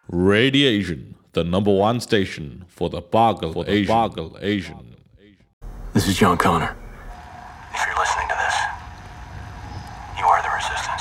Radiation, the number one station for the Boggle Asian. This is John Connor. If you're listening to this, you are the resistance.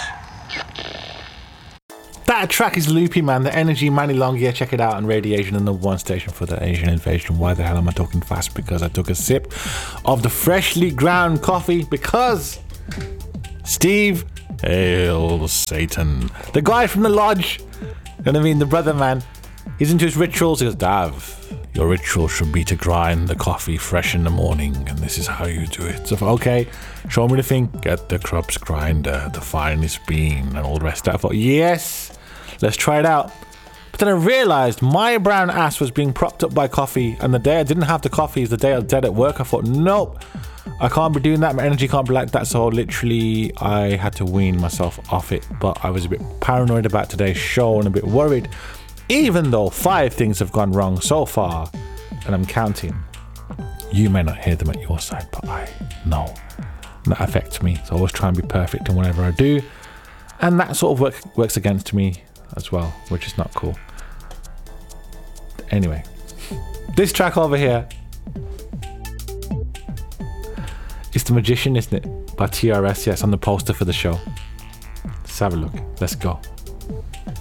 That track is loopy, man. The energy, Manny Long. Yeah, check it out on Radiation, the number one station for the Asian invasion. Why the hell am I talking fast? Because I took a sip of the freshly ground coffee because Steve, hail Satan, the guy from the lodge, you know what I mean, the brother man, he's into his rituals. He goes, Dav, your ritual should be to grind the coffee fresh in the morning, and this is how you do it. So, okay, show me the thing. Get the Krups grinder, the finest bean, and all the rest of that. I thought, yes, let's try it out. But then I realized my brown ass was being propped up by coffee, and the day I didn't have the coffee is the day I was dead at work. I thought, nope, I can't be doing that. My energy can't be like that. So literally, I had to wean myself off it. But I was a bit paranoid about today's show and a bit worried, even though 5 things have gone wrong so far, and I'm counting. You may not hear them at your side, but I know that affects me. So I always try and be perfect in whatever I do, and that sort of works against me as well, which is not cool. Anyway, this track over here, it's The Magician, isn't it? By TRS. Yes, on the poster for the show. Let's have a look. Let's go.